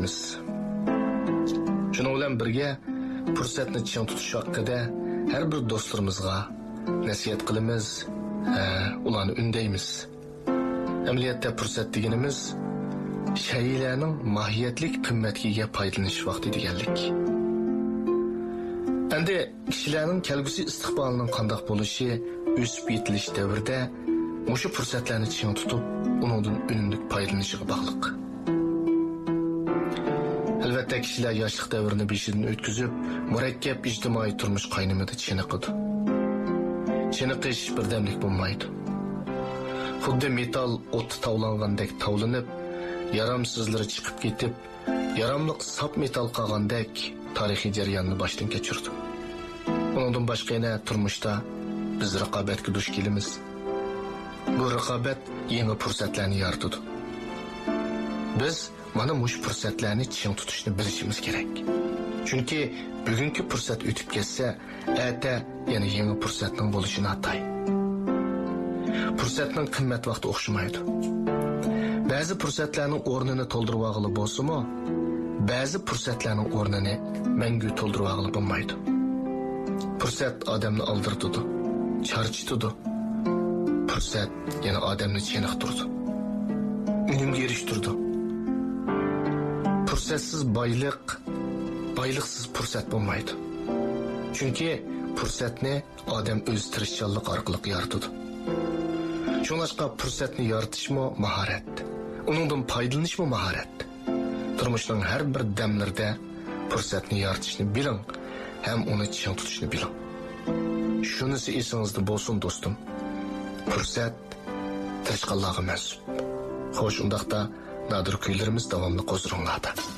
etimiz. Şunun bilan birga fursatni ching tutish haqida har bir do'stlarimizga nasihat qilamiz, ularni undaymiz. Amaliyotda fursat deganimiz shaylarning mohiyatlik qimmatga foydalanish vaqti deganlik. Endi kishilarning kelgusi istiqbolining qanday bo'lishi, o'sib yetilish davrida o'sha fursatlarni ching tutib, uningdan unumli foydalanishiga bog'liq. Albatta kishilar yoshlik davrini beshidan o'tkazib, murakkab ijtimoiy turmush qaynimida chiniqadi. Chiniqish birdamlik bo'lmaydi. Xuddi metal o't tavlangandek tavlanib, yaramsizlari chiqib ketib, yaramliq sap metal qolgandek tarixiy jarayonni boshdan kechirdi. Undan boshqa yana turmushda biz raqobatga duch kelamiz. Bu raqobat yangi fursatlarni yaratadi. Biz mana mush fursatlarni ching tutishni bilishimiz kerak. Chunki bugungi fursat o'tib ketsa, erta yana yangi fursatning bo'lishini atay. Fursatning qimmat vaqti o'xshamaydi. Ba'zi fursatlarning o'rnini to'ldirib olg'ili bo'lsa-mu, ba'zi fursatlarning o'rnini mangu to'ldirib olg'ili bo'lmaydi. Fursat odamni aldirtadi, charchitadi. Fursat yana odamni chiniqtirdi. Unumga erishtirdi. Fursatsiz boylik, boyliksiz fursat bo'lmaydi. Chunki fursatni odam o'z tirishchanlik orqali yaratadi. Shuningdek, fursatni yaratishmi mahorat, uningdan foydalanishmi mahorat. Turmushning har bir damlarida fursatni yaratishni biling, ham uni ching tutishni biling. Shunisi esingizda bo'lsin do'stim. Fursat tirishqanlarga mas'ul. Xo'sh, undaqda nadir kuylarimiz davomli qo'zg'almoqda.